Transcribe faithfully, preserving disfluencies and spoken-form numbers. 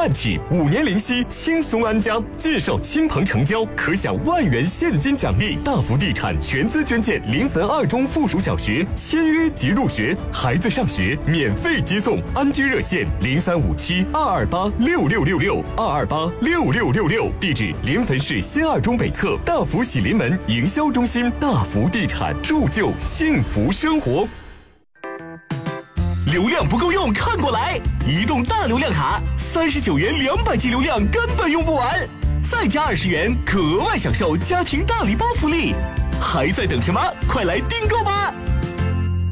万起，五年零息，轻松安家。介绍亲朋成交，可享万元现金奖励。大福地产全资捐建临汾二中附属小学，签约即入学，孩子上学免费接送。安居热线零三五七二二八六六六六二二八六六六六，地址临汾市新二中北侧大福喜临门营销中心。大福地产，铸就幸福生活。 流量不够用，看过来！移动大流量卡，三十九元两百 G 流量根本用不完，再加二十元，可额外享受家庭大礼包福利，还在等什么？快来订购吧！